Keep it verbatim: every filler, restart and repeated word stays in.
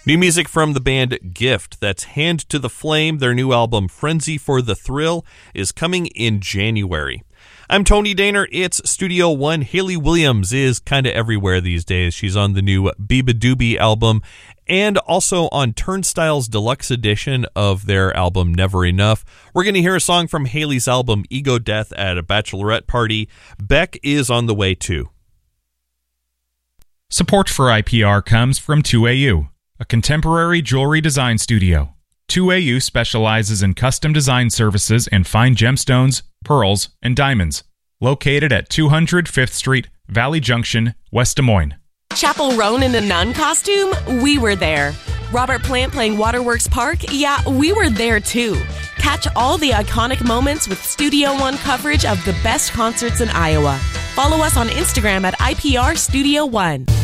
New music from the band Gift. That's Hand to the Flame. Their new album, Frenzy for the Thrill, is coming in January. I'm Tony Daner. It's Studio One. Hayley Williams is kind of everywhere these days. She's on the new Biba Doobie album and also on Turnstile's deluxe edition of their album Never Enough. We're going to hear a song from Hayley's album Ego Death at a bachelorette party. Beck is on the way too. Support for I P R comes from two A U, a contemporary jewelry design studio. two A U specializes in custom design services and fine gemstones, pearls, and diamonds. Located at two hundred Fifth Street, Valley Junction, West Des Moines. Chappell Roan in a nun costume? We were there. Robert Plant playing Waterworks Park? Yeah, we were there too. Catch all the iconic moments with Studio One coverage of the best concerts in Iowa. Follow us on Instagram at I P R Studio One.